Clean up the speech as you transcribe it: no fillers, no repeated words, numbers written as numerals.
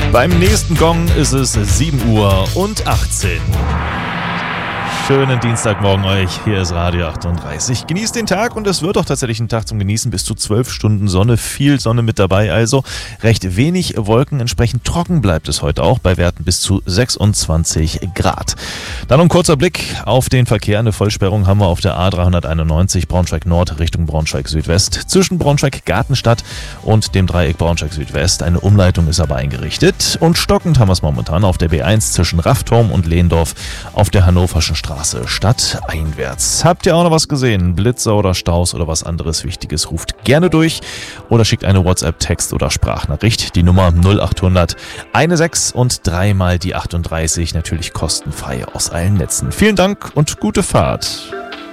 Beim nächsten Gong ist es 7:18 Uhr. Schönen Dienstagmorgen euch, hier ist Radio 38. Genießt den Tag und es wird auch tatsächlich ein Tag zum Genießen, bis zu 12 Stunden Sonne, viel Sonne mit dabei, also recht wenig Wolken, entsprechend trocken bleibt es heute auch bei Werten bis zu 26 Grad. Dann noch ein kurzer Blick auf den Verkehr, eine Vollsperrung haben wir auf der A391 Braunschweig Nord Richtung Braunschweig Südwest, zwischen Braunschweig Gartenstadt und dem Dreieck Braunschweig Südwest, eine Umleitung ist aber eingerichtet und stockend haben wir es momentan auf der B1 zwischen Raffturm und Lehndorf auf der Hannoverschen Straße stadteinwärts. Habt ihr auch noch was gesehen? Blitzer oder Staus oder was anderes Wichtiges? Ruft gerne durch oder schickt eine WhatsApp, Text oder Sprachnachricht. Die Nummer 0800 16 und 3 mal die 38, natürlich kostenfrei aus allen Netzen. Vielen Dank und gute Fahrt.